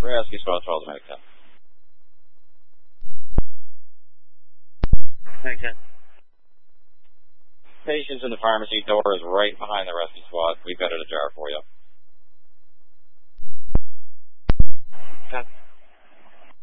Rescue squad 12 to Medic 10. Medic 10. Patients in the pharmacy door is right behind the rescue squad. We've got it ajar for you.